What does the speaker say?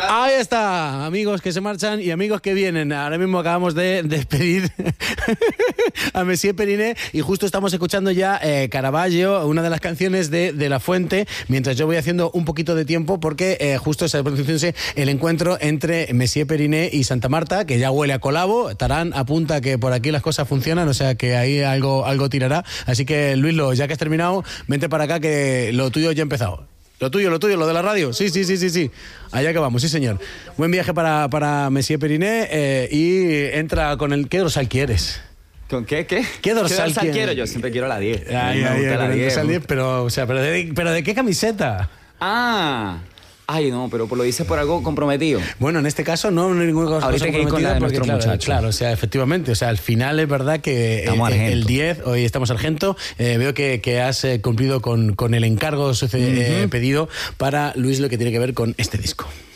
Ahí está, amigos que se marchan y amigos que vienen. Ahora mismo acabamos de despedir a Messier Periné y justo estamos escuchando ya Caravaggio, una de las canciones de La Fuente, mientras yo voy haciendo un poquito de tiempo porque justo está produciéndose el encuentro entre Messier Periné y Santa Marta, que ya huele a colabo. Tarán apunta que por aquí las cosas funcionan, o sea que ahí algo tirará. Así que, Luislo, ya que has terminado, vente para acá que lo tuyo ya ha empezado. Lo tuyo, lo de la radio. Sí. Allá que vamos, sí, señor. Buen viaje para Messier Periné y entra con el... ¿Qué dorsal quieres? ¿Con qué? ¿Qué dorsal quiero? Yo siempre quiero la 10. Me gusta la 10. Dorsal 10, pero ¿de qué camiseta? Ay, no, pero lo dices por algo comprometido. Bueno, en este caso no ninguna cosa comprometida con la de porque, claro, o sea, efectivamente, o sea, al final es verdad que el 10, hoy estamos sargento, veo que has cumplido con el encargo pedido para Luis, lo que tiene que ver con este disco.